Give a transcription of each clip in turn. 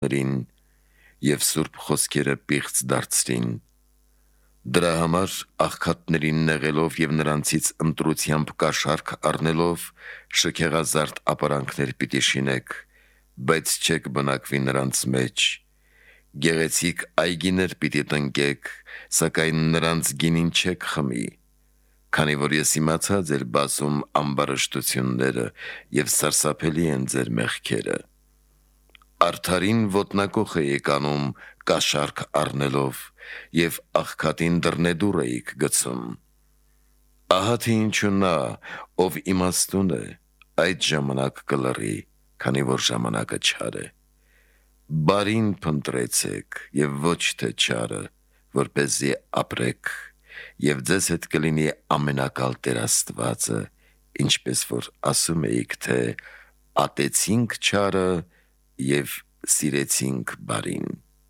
ներին և սուրբ խոսքերը պիղծ դարձրին։ Դրա համար աղքատներին նեղելով և նրանցից ընտրությամբ կաշառք առնելով շքեղազարդ ապարանքներ պիտի շինեք, բայց չեք բնակվի նրանց մեջ։ Գեղեցիկ այգիներ պիտի տնկեք, սակայն նրանց գինին չեք խմի, քանի որ ես իմացա ձեր բազում ամբարշտությունները և սարսափելի են ձեր մեղքերը։ Արդարին ոտնակոխ էիք անում կաշառք առնելով և աղքատին դռնեդուռ էիք գցում։ Ահա թե ինչու նա, ով իմաստուն է, այդ ժամանակ կլռի, քանի որ ժամանակը չար է։ Բարին փնտրեցեք և ոչ թե չարը, որպեսզի ապրեք, և ձեզ հետ կլինի ամենակալ Տեր Աստվածը, ինչպես որ ասում էիք, թե ատեցինք չարը և սիրեցինք բարին։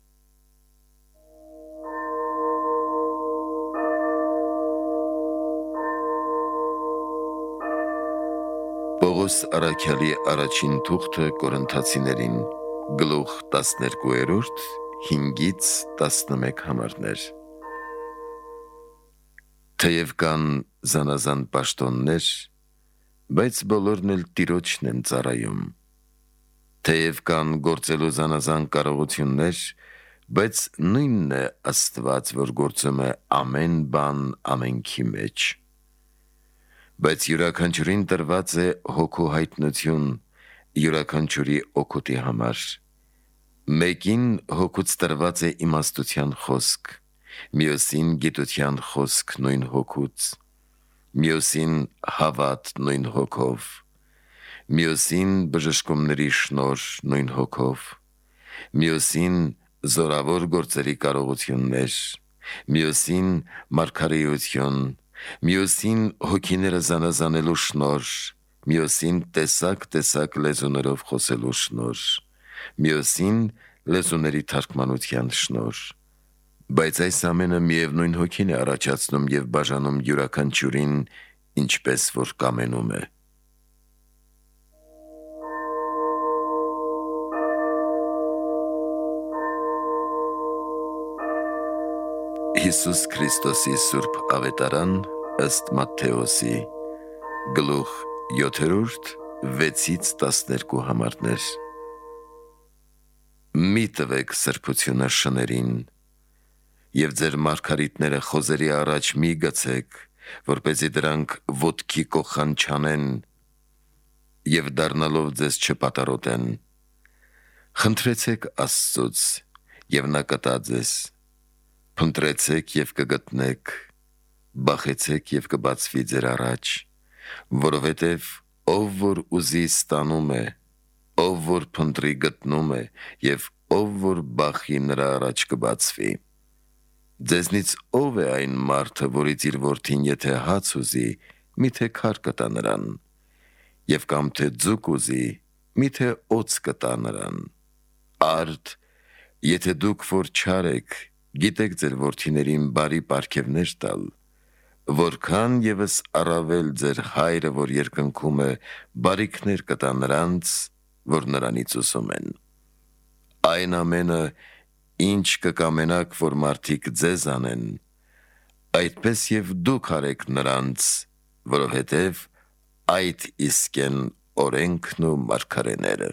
Պողոս առաքյալի առաջին թուղթը Կորինթացիներին, գլուխ 12, 5-11 համարներ։ Թեև կան զանազան պաշտոններ, բայց բոլորն էլ Տիրոջն են ծառայում։ Թեև կան գործելու զանազան կարողություններ, բայց նույնն է Աստված, որ գործում է ամեն բան ամենքի մեջ։ Բայց յուրաքանչյուրին տրված է հոգու հայտնություն յուրաքանչյուրի օգուտի համար։ Մեկին հոգուց տրված է իմաստության խոսք, մյուսին գիտության խոսք նույն հոգուց, մյուսին հավատ նույն հոգով, մյուսին բժշկումների շնորհ նույն հոգով, մյուսին զորավոր գործերի կարողություններ, մյուսին մարգարեություն, մյուսին հոգիները զանազանելու շնորհ, մյուսին տեսակ լեզուներով խոսելու շնորհ, մյուսին լեզուների թարգմանության շնորհ։ Բայց այս ամենը միևնույն հոգին է առաջացնում և բաժանում յուրաքանչյուրին, ինչպես որ կամենում է։ Հիսուս Քրիստոսի Սուրբ Ավետարան ըստ Մատթեոսի, գլուխ 7, 6-12 համարներ։ Մի տվեք սրբությունը շներին, և ձեր մարգարիտները խոզերի առաջ մի գցեք, որպեսզի դրանք ոտքի կոխան չանեն և դառնալով ձեզ չպատառոտեն։ Խնդրեցեք Աստծուց, և նա կտա ձեզ, փնտրեցեք և կգտնեք, բախեցեք և կբացվի ձեր առաջ, որովհետև ով որ ուզի ստանում է, ով որ փնտրի գտնում է, և ով որ բախի նրա առաջ կբացվի։ Ձեզնից ով է այն մարդը, որից իր որդին եթե հաց ուզի, միթե քար կտա նրան, և կամ թե ձուկ ուզի, միթե օձ կտա նրան։ Արդ, եթե դուք որ չար եք, գիտեք ձեր որդիներին բարի պարգևներ տալ, որքան ևս առավել ձեր հայրը, որ երկնքում է, բարիքներ կտա նրանց, որ նրանից ուզում են։ Այն ամենը, ինչ կկամենաք, որ մարդիկ ձեզ անեն, այդպես և դուք արեք նրանց, որովհետև այդ իսկ են օրենքն ու մարգարեները։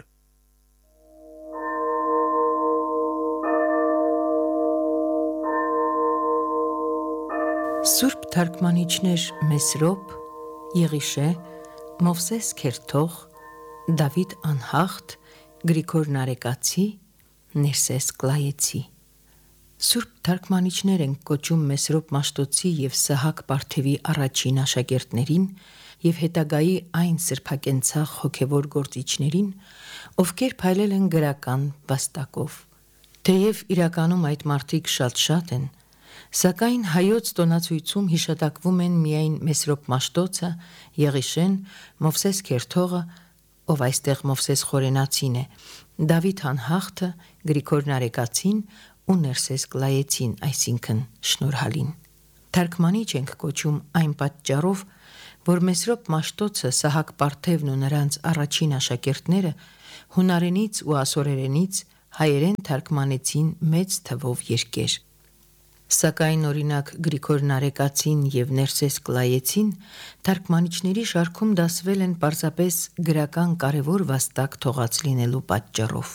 Սուրբ թարգմանիչներ Մեսրոպ, Եղիշե, Մովսես Քերթող, Դավիթ Անհախտ, Գրիգոր Նարեկացի, Ներսես Կլայեցի։ Սուրբ թարգմանիչներ են կոչում Մեսրոպ Մաշտոցի և Սահակ Պարթևի առաջին աշակերտներին և հետագայի այն սրբակենցաղ հոգևոր գործիչներին, ովքեր փայլել են գրական վաստակով։ Թեև իրականում այդ մարդիկ շատ են, սակայն հայոց տոնացույցում հիշատակվում են միայն Մեսրոպ Մաշտոցը, Եղիշեն, Մովսես Քերթողը, ով այստեղ Մովսես Խորենացին է, Դավիթ Անհախտը, Գրիգոր Նարեկացին ու Ներսես Կլայեցին, այսինքն Շնորհալին։ Թարգմանիչ ենք կոչում այն պատճառով, որ Մեսրոպ Մաշտոցը, Սահակ Պարթևն ու նրանց առաջին աշակերտները հունարենից ու ասորերենից հայերեն թարգմանեցին մեծ թվով երկեր։ Սակայն օրինակ Գրիգոր Նարեկացին եւ Ներսես Կլայեցին թարգմանիչների շարքում դասվել են պարզապես գրական կարևոր վաստակ թողած լինելու պատճառով։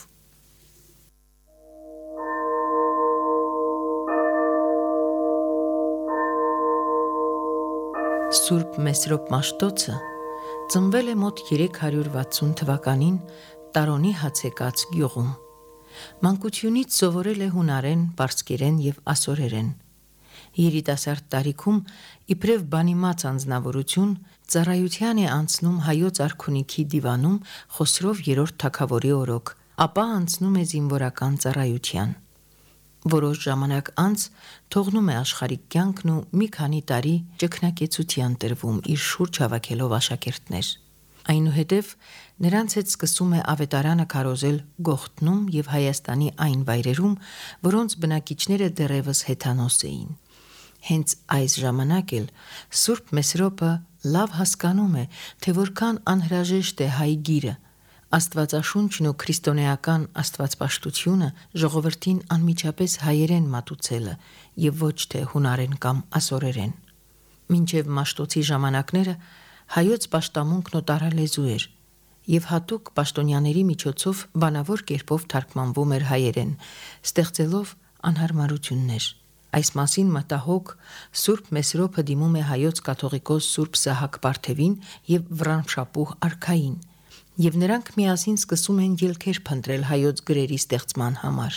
Սուրբ Մեսրոպ Մաշտոցը ծնվել է մոտ 360 թվականին Տարոնի Հացեկաց գյուղում։ Մանկությունից սովորել է հունարեն, պարսկերեն եւ ասորերեն։ Երիտասարդ տարիքում իբրև բանիմաց անձնավորություն ծառայության է անցնում հայոց արքունիքի դիվանում Խոսրով 3-րդ թագավորի օրոք, ապա անցնում է զինվորական ծառայության։ Որոշ ժամանակ անց թողնում է աշխարհիկ կյանքն ու մի քանի տարի ճգնակեցության տրվում իր շուրջ հավաքելով աշակերտներ։ Այնուհետև նրանց հետ սկսում է ավետարանը քարոզել Գողթնում եւ Հայաստանի այն վայրերում, որոնց բնակիչները դեռևս հեթանոս էին։ Հենց այս ժամանակ էլ Սուրբ Մեսրոպը լավ հասկանում է, թե որքան անհրաժեշտ է հայ գիրը, Աստվածաշունչն ու քրիստոնեական աստվածպաշտությունը ժողովրդին անմիջապես հայերեն մատուցելը եւ ոչ թե հունարեն կամ ասորերեն։ Մինչև Մաշտոցի ժամանակները հայոց պաշտամունքն օտարալեզու էր եւ հատուկ պաշտոնյաների միջոցով բանավոր կերպով թարգմանվում էր հայերեն, ստեղծելով անհարմարություններ։ Այս մասին մտահոգ Սուրբ Մեսրոպը դիմում է հայոց կաթողիկոս Սուրբ Սահակ Պարթևին եւ Վռամշապուհ արքային, եւ նրանք միասին սկսում են ելքեր փնտրել հայոց գրերի ստեղծման համար։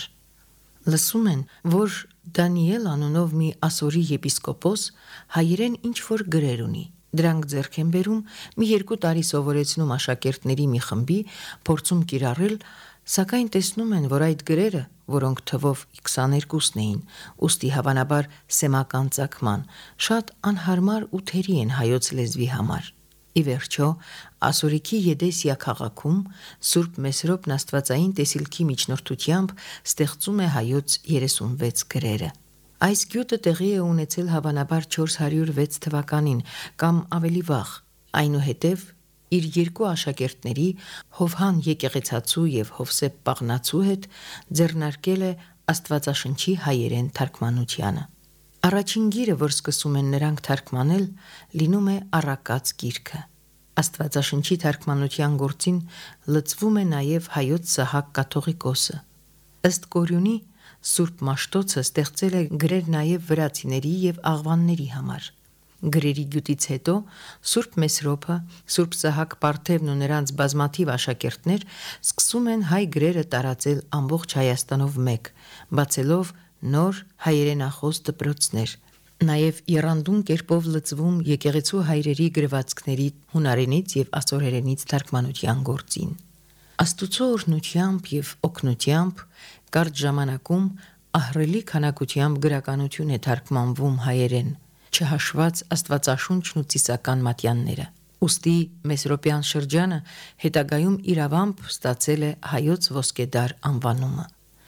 Լսում են, որ Դանիել անունով մի ասորի եպիսկոպոս հայերեն ինչ-որ գրեր ունի։ Դրանք ձեռք են բերում, մի 2 տարի սովորեցնում աշակերտների մի խմբի, փորձում կիրառել, սակայն տեսնում են, որ այդ գրերը, որոնք թվով 22-ն էին, ուստի հավանաբար սեմական ծագման, շատ անհարմար ու թերի են հայոց լեզվի համար։ Ի վերջո, Ասորիքի Եդեսիա քաղաքում Սուրբ Մեսրոպն աստվածային տեսիլքի միջնորդությամբ ստեղծում է հայոց 36 գրերը։ Այս գյուտը տեղի է ունեցել հավանաբար 406 թվականին կամ ավելի վաղ, այնուհետև իր 2 աշակերտների Հովհան Եկեղեցացու եւ Հովսեփ Պաղնացու հետ ձեռնարկել է Աստվածաշնչի հայերեն թարգմանությանը։ Առաջին գիրը, որ սկսում են նրանք թարգմանել, լինում է Առակաց գիրքը։ Աստվածաշնչի թարգմանության գործին լծվում է նաև հայոց Սահակ կաթողիկոսը։ Ըստ Կորյունի Սուրբ Մաշտոցը ստեղծել է գրեր նաև վրացիների եւ աղվանների համար։ Գրերի գյուտից հետո Սուրբ Մեսրոպը, Սուրբ Սահակ Պարթևն ու նրանց բազմաթիվ աշակերտներ սկսում են հայ գրերը տարածել ամբողջ Հայաստանով մեկ, բացելով նոր հայերենախոս դպրոցներ, նաև եռանդուն կերպով լծվում եկեղեցու հայրերի գրվածքների հունարենից եւ ասորերենից թարգմանության գործին։ Աստուծո օրհնությամբ եւ օգնությամբ կարճ ժամանակում ահռելի քանակությամբ գրականություն է թարգմանվում հայերեն, չհաշված Աստվածաշունչն ու ծիսական մատյանները։ Ուստի Մեսրոպյան շրջանը հետագայում իրավամբ ստացել է հայոց ոսկեդար անվանումը։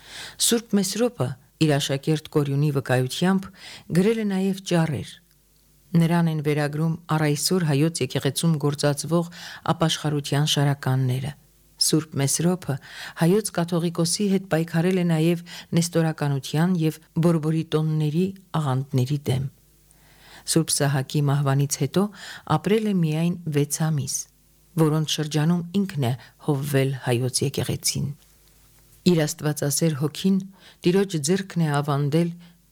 Սուրբ Մեսրոպը իր աշակերտ Կորյունի վկայությամբ գրել է նաև ճառեր։ Նրան են վերագրում առայսօր հայոց եկեղեցում գործածվող ապաշխարության շարականները։ Սուրբ Մեսրոպը հայոց կաթողիկոսի հետ պայքարել է նաև նեստորականության եւ բորբորիտոնների աղանդների դեմ։ Սուրբ Սահակի մահվանից հետո ապրել է միայն 6 ամիս, որոնց շրջանում ինքն է հովվել հայոց եկեղեցին։ Իր աստվածասեր հոգին Տիրոջ ձեռքն է ավանդել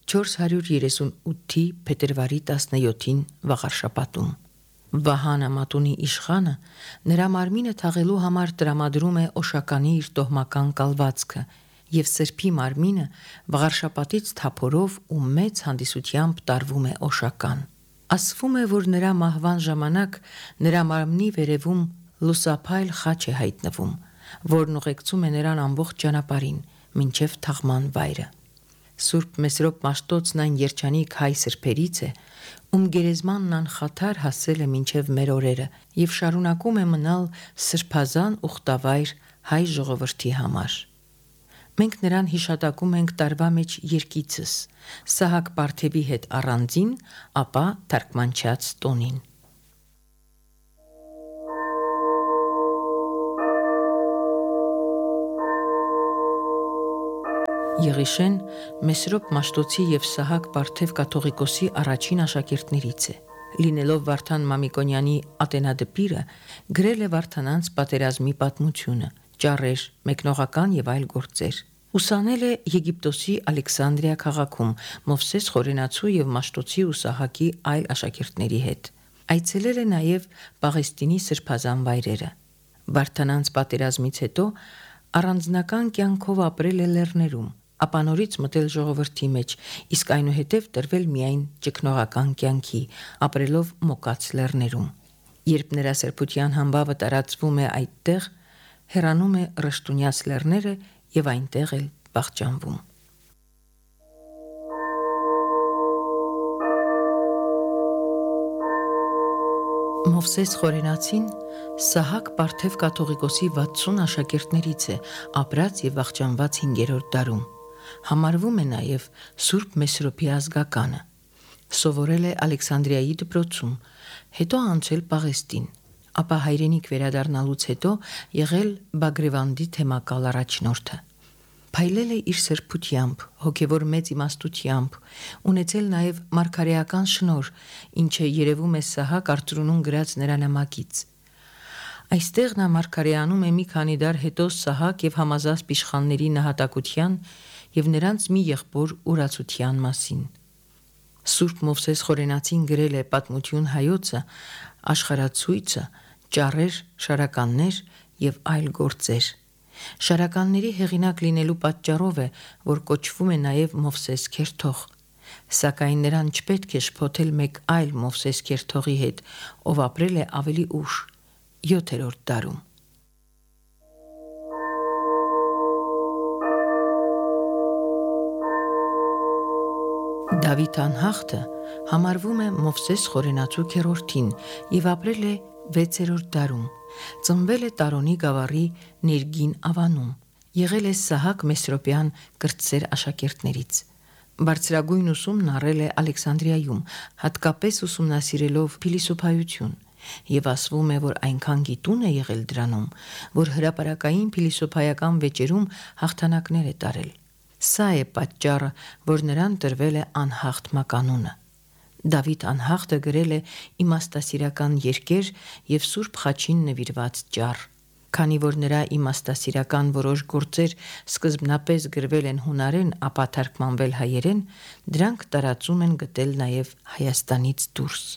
438-ի փետրվարի 17-ին վաղարշաբաթում։ Վահանա Մատունի իշխանը նրա մարմինը թաղելու համար տրամադրում է Օշականի իր տոհմական կալվածքը եւ սրբի մարմինը վաղարշաբաթից թափորով ու մեծ հանդիսությամբ տարվում է Օշական։ Ասվում է, որ նրա մահվան ժամանակ նրա մարմնի վերևում լուսափայլ խաչ է հայտնվում, որն ուղեկցում է նրան ամբողջ ճանապարհին մինչև թաղման վայրը։ Սուրբ Մեսրոպ Մաշտոցն այն երջանիկ հայ սրբերից է, ում գերեզմանն անխաթար հասել է մինչև մեր օրերը եւ շարունակում է մնալ սրբազան ուխտավայր հայ ժողովրդի համար։ Մենք նրան հիշատակում ենք տարվա մեջ երկիցս, Սահակ Պարթևի հետ առանձին, ապա թարգմանչած տոնին։ Եղիշեն Մեսրոպ Մաշտոցի եւ Սահակ Բարթև կաթողիկոսի առաջին աշակերտներից է։ Լինելով Վարդան Մամիկոնյանի ատենադպիրը, գրել է Վարդանանց պատերազմի պատմությունը, ճառեր, մեկնողական եւ այլ գործեր։ Ուսանել է Եգիպտոսի Ալեքսանդրիա քաղաքում Մովսես Խորենացու եւ Մաշտոցի ու Սահակի այլ աշակերտների հետ։ Այցելել է նաեւ Պաղեստինի սրբազան վայրերը։ Վարդանանց պատերազմից հետո առանձնական կյանքով ապրել է լեռներում, ապա նորից մտել ժողովրդի մեջ, իսկ այնուհետև տրվել միայն ճգնողական կյանքի, ապրելով մոկած լեռներում։ Երբ նրա սրբության համբավը տարածվում է այդտեղ, հեռանում է Ռշտունյաց լեռները եւ այնտեղ էլ վախճանվում։ Մովսես Խորենացին Սահակ Բարթև կաթողիկոսի 60 աշակերտներից է, ապրած եւ վախճանված 5-րդ դարում։ Համարվում է նաեւ Սուրբ Մեսրոպի ազգականը։ Սովորել է Ալեքսանդրիայի դպրոցում, հետո անցել Պաղեստին, ապա հայրենիք վերադառնալուց հետո եղել Բագրևանդի թեմակալ առաջնորդը։ Փայլել է իր սրբությամբ, հոգևոր մեծ իմաստությամբ, ունեցել նաև մարգարեական շնորհ, ինչը երևում է Սահակ Արծրունուն գրած նրա նամակից։ Այստեղ նա մարգարեանում է մի քանի դար հետո Սահակ եւ Համազասպ իշխանների նահատակության եւ նրանց մի եղբոր ուրացության մասին։ Սուրբ Մովսես Խորենացին գրել է պատմություն հայոցը, աշխարհացույցը, ճառեր, շարականներ եւ այլ գործեր։ Շարականների հեղինակ լինելու պատճառով է, որ կոչվում է նաև Մովսես Քերթող, սակայն նրան չպետք է շփոթել մեկ այլ Մովսես Քերթողի հետ, ով ապրել է ավելի ուշ, 7-րդ դարում։ Դավիթ անհախտը համարվում է Մովսես Խորենացու քերորդին եւ ապրել է 6-րդ դարում։ Ծնվել է Տարոնի գավառի Ներգին ավանում, եղել է Սահակ Մեսրոպյան կրտսեր աշակերտներից։ Բարձրագույն ուսումն առել է Ալեքսանդրիայում, հատկապես ուսումնասիրելով փիլիսոփայություն, եւ ասվում է, որ այնքան գիտուն է եղել դրանում, որ հրապարակային փիլիսոփայական վեճերում հաղթանակներ է տարել։ Սա է պատճառը, որ նրան տրվել է անհախտ մականունը։ Դավիթ անհախտը գրել է իմաստասիրական երկեր եւ Սուրբ Խաչին նվիրված ճառ։ Քանի որ նրա իմաստասիրական որոշ գործեր սկզբնապես գրվել են հունարեն, ապա թարգմանվել հայերեն, դրանք տարածում են գտել նաեւ Հայաստանից դուրս։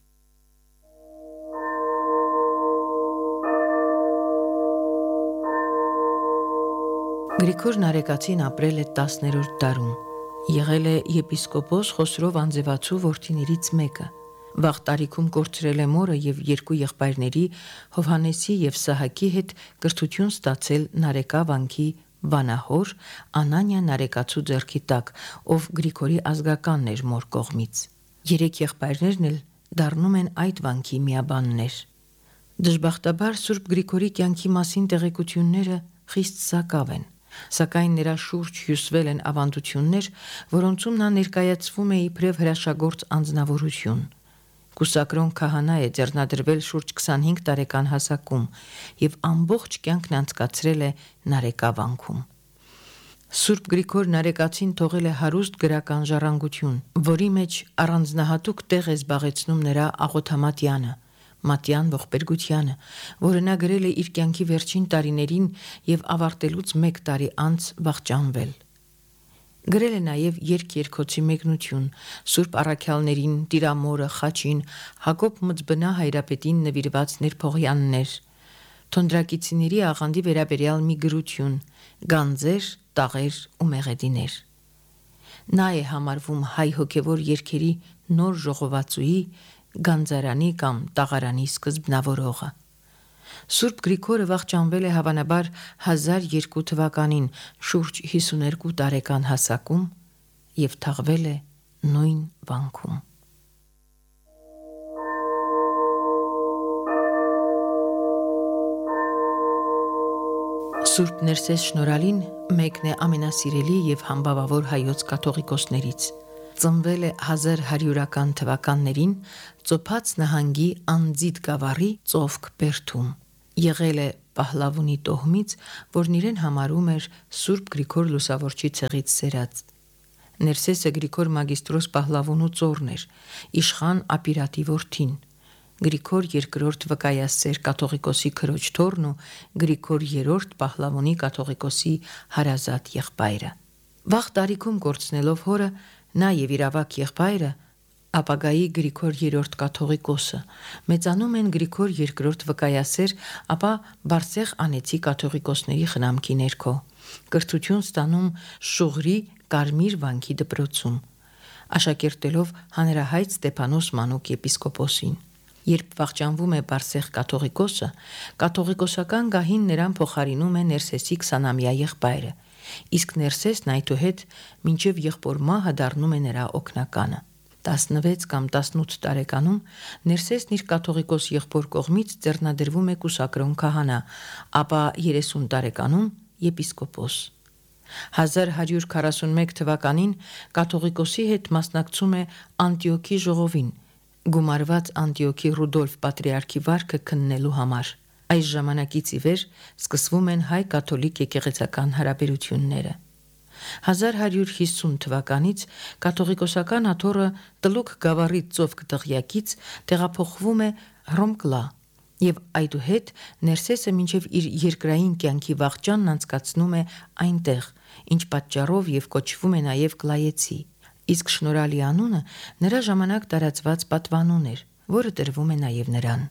Գրիգոր Նարեկացին ապրել է 10-րդ դարում։ Եղել է եպիսկոպոս Խոսրով Անձևացու որդիներից մեկը։ Վաղ տարիքում կորցրել է մորը եւ երկու եղբայրների Հովհաննեսի եւ Սահակի հետ կրթություն ստացել Նարեկա վանքի վանահոր Անանիա Նարեկացու ձեռքի տակ, ով Գրիգորի ազգականն էր մոր կողմից։ 3 եղբայրներն էլ դառնում են այդ վանքի միաբաններ։ Դժբախտաբար Սուրբ Գրիգորի կյանքի մասին տեղեկությունները խիստ սակավ են։ Սակայն նրա շուրջ հյուսվել են ավանդություններ, որոնցում նա ներկայացվում է իբրև հրաշագործ անձնավորություն։ Կուսակրոն քահանա է, ձեռնադրվել շուրջ 25 տարեկան հասակում եւ ամբողջ կյանքն անցկացրել է Նարեկա վանքում։ Սուրբ Գրիգոր Նարեկացին թողել է հարուստ գրական ժառանգություն, որի մեջ առանձնահատուկ տեղ է զբաղեցնում նրա աղոթամատյանը, Մատյան ողբերգությանը, որը նա գրել է իր կյանքի վերջին տարիներին եւ ավարտելուց 1 տարի անց վախճանվել։ Գրել է նաեւ երգ-երգոցի մեկնություն, Սուրբ առաքյալներին, Տիրամորը, Խաչին, Հակոբ Մծբնա հայրապետին նվիրված ներփողյաններ, թոնդրակիցիների աղանդի վերաբերյալ մի գրություն, գանձեր, տաղեր ու մեղեդիներ։ Նա է համարվում հայ հոգևոր երգերի նոր ժողովածուի, Գանձարանի կամ տաղարանի սկզբնավորողը։ Սուրբ Գրիգորը վախճանվել է հավանաբար 1002 թվականին, շուրջ 52 տարեկան հասակում եւ թաղվել է նույն վանքում։ Սուրբ Ներսես Շնորհալին մեկն է ամենասիրելի եւ համբավավոր հայոց կաթողիկոսներից։ Ծնվել է 1100-ական թվականներին Ծոփած նահանգի Անձիդ գավառի Ծովք բերդում։ Եղել է Պահլավունի տոհմից, որն իրեն համարում էր Սուրբ Գրիգոր Լուսավորչի ցեղից սերած։ Ներսեսը Գրիգոր Մագիստրոս Պահլավունու ծոռն էր, իշխան Ապիրատի որդին, Գրիգոր II վկայասեր կաթողիկոսի քրոջ թոռն ու Գրիգոր III Պահլավունի կաթողիկոսի հարազատ եղբայրը։ Վաղ տարիքում կորցնելով հորը, նա եւ իր ավագ եղբայրը, ապագայի Գրիգոր III կաթողիկոսը, մեծանում են Գրիգոր II վկայասեր, ապա Բարսեղ անեցի կաթողիկոսների խնամքի ներքո, կրթություն ստանում Շուղրի Կարմիր վանքի դպրոցում, աշակերտելով հանրահայտ Ստեփանոս Մանուկ եպիսկոպոսին։ Երբ վախճանվում է Բարսեղ կաթողիկոսը, կաթողիկոսական գահին նրան փոխարինում է Ներսեսի 20-ամյա եղբայրը, իսկ Ներսեսն այդուհետ մինչև եղբոր մահը դառնում է նրա օգնականը։ 16 կամ 18 տարեկանում Ներսեսն իր կաթողիկոս եղբոր կողմից ձեռնադրվում է կուսակրոն քահանա, ապա 30 տարեկանում եպիսկոպոս։ 1141 թվականին կաթողիկոսի հետ մասնակցում է Անտիոքի ժողովին, գումարված Անտիոքի Ռուդոլֆ պատրիարքի վարքը քննելու համար։ Այս ժամանակից ի վեր սկսվում են հայ-կաթոլիկ եկեղեցական հարաբերությունները։ 1150 թվականից կաթողիկոսական աթոռը Տլուկ գավառի ծովք դղյակից տեղափոխվում է Հռոմկլա եւ այդուհետ Ներսեսը մինչև իր երկրային կյանքի վախճանն անցկացնում է այնտեղ, ինչ պատճառով եւ կոչվում է նաեւ Կլայեցի, իսկ շնորհալի անունը նրա ժամանակ տարածված պատվանուն էր, որը տրվում է նաեւ նրան։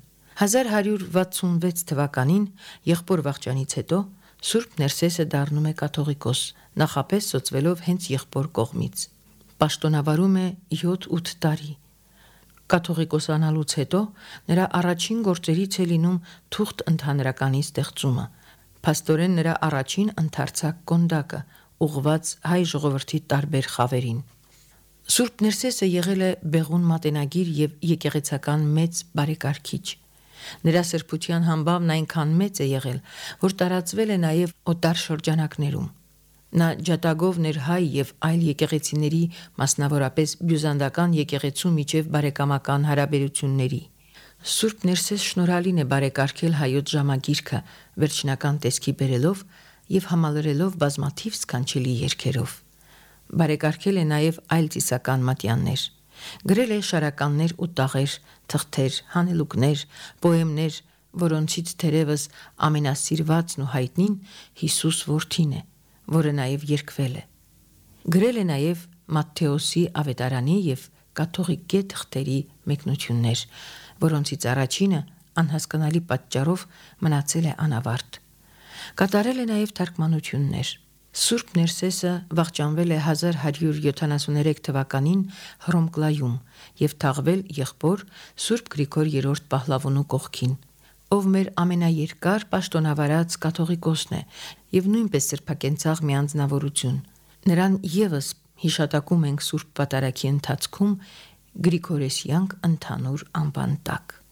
1166 թվականին եղբոր վախճանից հետո Սուրբ Ներսեսը դառնում է կաթողիկոս, նախապես սոցվելով հենց եղբոր կողմից։ Պաշտոնավարում է 7-8 տարի։ Կաթողիկոսանալուց հետո նրա առաջին գործերից է լինում թուղթ ընդհանրականի ստեղծումը, փաստորեն նրա առաջին ընդարձակ կոնդակը, ուղղված հայ ժողովրդի տարբեր խավերին։ Սուրբ Ներսեսը եղել է բեղուն մատենագիր եւ եկեղեցական մեծ բարեկարգիչ։ Նրա սրբության համբավն այնքան մեծ է եղել, որ տարածվել է նաև օտար շրջանակներում։ Նա ջատագով ներհայ եւ այլ եկեղեցիների, մասնավորապես բյուզանդական եկեղեցու միջև բարեկամական հարաբերությունների։ Սուրբ Ներսես շնորհալին է բարեկարգել հայոց ժամագիրքը, վերջնական տեսքի բերելով եւ համալրելով բազմաթիվ սքանչելի երգերով։ Բարեկարգել է նաև այլ ծիսական մատյաններ։ Գրել է շարականներ ու տաղեր, թղթեր, հանելուկներ, պոեմներ, որոնցից թերևս ամենասիրվածն ու հայտնին Հիսուս որդին է, որը նաև երգվել է։ Գրել է նաև Մատթեոսի ավետարանի եւ կաթողիկե թղթերի մեկնություններ, որոնցից առաջինը անհասկանալի պատճառով մնացել է անավարտ։ Կատարել է նաև թարգմանություններ։ Սուրբ Ներսեսը վախճանվել է 1173 թվականին Հռոմկլայում եւ թաղվել եղբոր Սուրբ Գրիգոր III Պահլավունու կողքին, ով մեր ամենաերկար պաշտոնավարած կաթողիկոսն է եւ նույնպես սրբակենցաղ մի անձնավորություն։ Նրան եւս հիշատակում ենք Սուրբ Պատարագի ընթացքում Գրիգորեսյանք ընդհանուր անվան տակ։